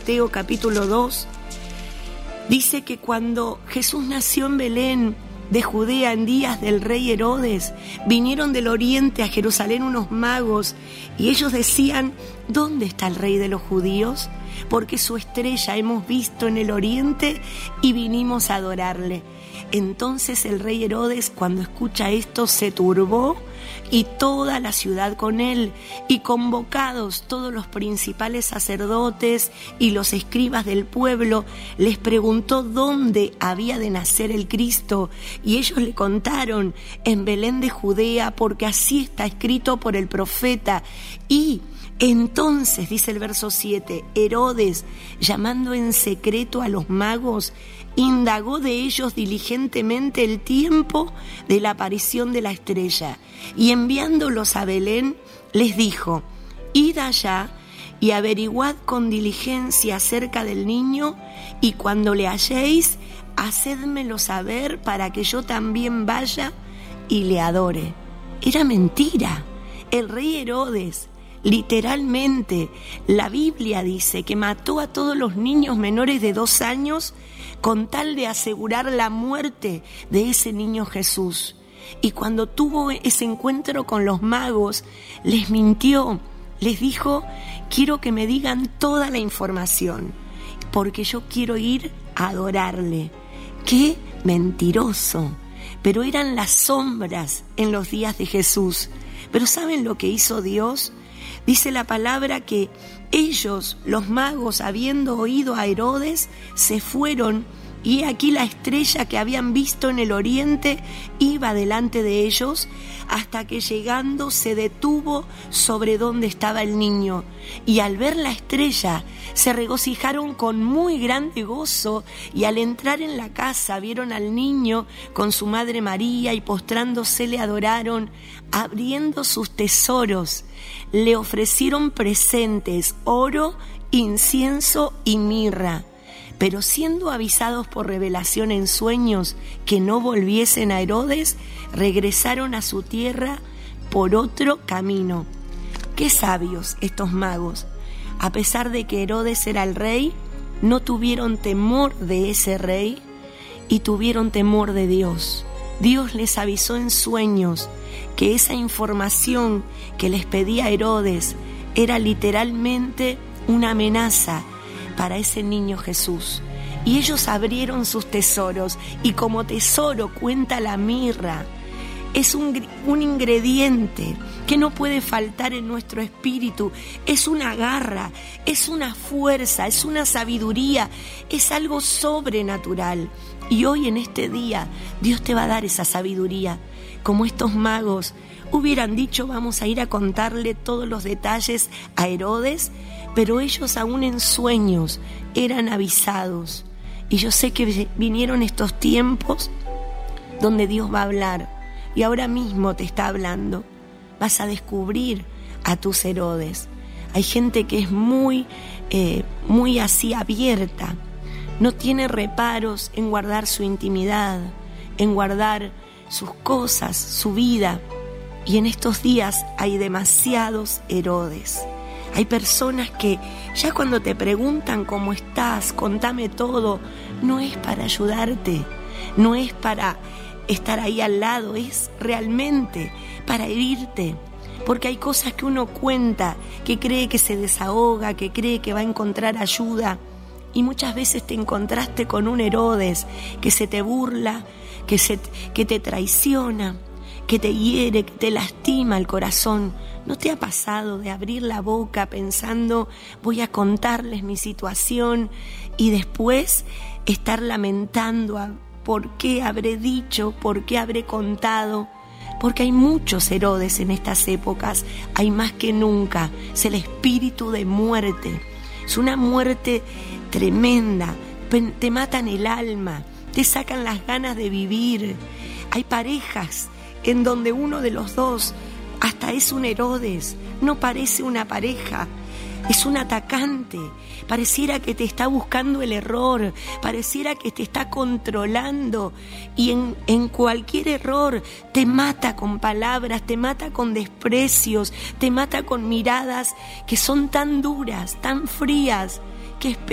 Mateo capítulo 2, dice que cuando Jesús nació en Belén de Judea en días del rey Herodes, vinieron del oriente a Jerusalén unos magos y ellos decían: ¿dónde está el rey de los judíos? Porque su estrella hemos visto en el oriente y vinimos a adorarle. Entonces el rey Herodes, cuando escucha esto, se turbó y toda la ciudad con él, y convocados todos los principales sacerdotes y los escribas del pueblo, les preguntó dónde había de nacer el Cristo, y ellos le contaron: en Belén de Judea, porque así está escrito por el profeta. Y entonces, dice el verso 7, Herodes, llamando en secreto a los magos, indagó de ellos diligentemente el tiempo de la aparición de la estrella, y enviándolos a Belén, les dijo: id allá y averiguad con diligencia acerca del niño, y cuando le halléis, hacédmelo saber para que yo también vaya y le adore. Era mentira. El rey Herodes, literalmente, la Biblia dice que mató a todos los niños menores de 2 años con tal de asegurar la muerte de ese niño Jesús. Y cuando tuvo ese encuentro con los magos, les mintió, les dijo: quiero que me digan toda la información, porque yo quiero ir a adorarle. ¡Qué mentiroso! Pero eran las sombras en los días de Jesús. Pero ¿saben lo que hizo Dios? Dice la palabra que ellos, los magos, habiendo oído a Herodes, se fueron, y aquí la estrella que habían visto en el oriente iba delante de ellos, hasta que llegando se detuvo sobre donde estaba el niño. Y al ver la estrella se regocijaron con muy grande gozo, y al entrar en la casa vieron al niño con su madre María, y postrándose le adoraron. Abriendo sus tesoros, le ofrecieron presentes: oro, incienso y mirra. Pero siendo avisados por revelación en sueños que no volviesen a Herodes, regresaron a su tierra por otro camino. Qué sabios estos magos. A pesar de que Herodes era el rey, no tuvieron temor de ese rey y tuvieron temor de Dios. Dios les avisó en sueños que esa información que les pedía Herodes era literalmente una amenaza para ese niño Jesús. Y ellos abrieron sus tesoros, y como tesoro cuenta la mirra. Es un ingrediente que no puede faltar en nuestro espíritu. Es una garra, es una fuerza, es una sabiduría, es algo sobrenatural. Y hoy en este día Dios te va a dar esa sabiduría. Como estos magos hubieran dicho: vamos a ir a contarle todos los detalles a Herodes, pero ellos aún en sueños eran avisados. Y yo sé que vinieron estos tiempos donde Dios va a hablar, y ahora mismo te está hablando. Vas a descubrir a tus Herodes. Hay gente que es muy así abierta, no tiene reparos en guardar su intimidad, en guardar sus cosas, su vida. Y en estos días hay demasiados Herodes. Hay personas que ya cuando te preguntan cómo estás, contame todo, no es para ayudarte, no es para estar ahí al lado, es realmente para herirte. Porque hay cosas que uno cuenta, que cree que se desahoga, que cree que va a encontrar ayuda. Y muchas veces te encontraste con un Herodes que se te burla, que te traiciona, que te hiere, que te lastima el corazón. ¿No te ha pasado de abrir la boca pensando: voy a contarles mi situación, y después estar lamentando por qué habré dicho, por qué habré contado? Porque hay muchos Herodes en estas épocas, hay más que nunca. Es el espíritu de muerte. Es una muerte tremenda. Te matan el alma, te sacan las ganas de vivir. Hay parejas en donde uno de los dos hasta es un Herodes, no parece una pareja, es un atacante. Pareciera que te está buscando el error, pareciera que te está controlando, y en cualquier error te mata con palabras, te mata con desprecios, te mata con miradas que son tan duras, tan frías, que